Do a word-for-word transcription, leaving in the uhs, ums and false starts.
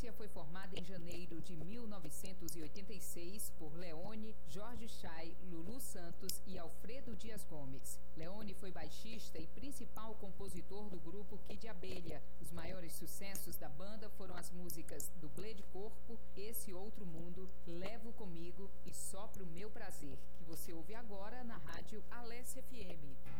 Alessia foi formada em janeiro de mil novecentos e oitenta e seis por Leone, Jorge Chay, Lulu Santos e Alfredo Dias Gomes. Leone foi baixista e principal compositor do grupo Kid Abelha. Os maiores sucessos da banda foram as músicas Dublê de Corpo, Esse Outro Mundo, Levo Comigo e Só Pro Meu Prazer, que você ouve agora na rádio Alessia F M.